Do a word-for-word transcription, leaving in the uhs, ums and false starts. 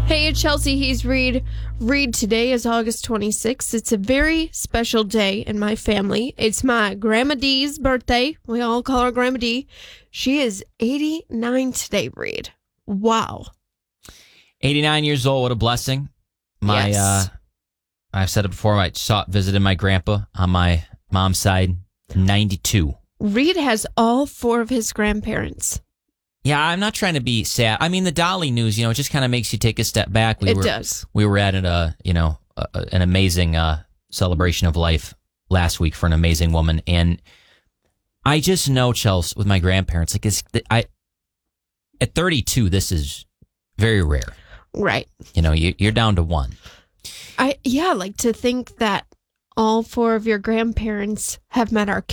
Hey, it's Chelsea. He's Reed. Reed, today is August twenty-sixth. It's a very special day in my family. It's my Grandma Dee's birthday. We all call her Grandma Dee. She is eighty-nine today, Reed. Wow. eighty-nine years old. What a blessing. My, yes. uh, I've said it before. I saw, visited my grandpa on my mom's side, ninety-two. Reed has all four of his grandparents. Yeah, I'm not trying to be sad. I mean, the Dolly news, you know, it just kind of makes you take a step back. We it were, does. We were at a, you know, a, an amazing uh, celebration of life last week for an amazing woman, and I just know, Chelsea, with my grandparents, like, it's, I at thirty-two, this is very rare. Right. You know, you, you're down to one. I yeah, like to think that all four of your grandparents have met our